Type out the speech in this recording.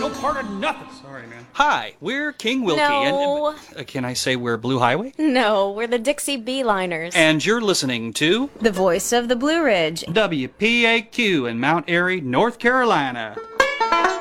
no part of nothing. Sorry, man. Hi, we're King Wilkie. No. And can I say we're Blue Highway? No, we're the Dixie Beeliners. And you're listening to The voice of the Blue Ridge. WPAQ in Mount Airy, North Carolina.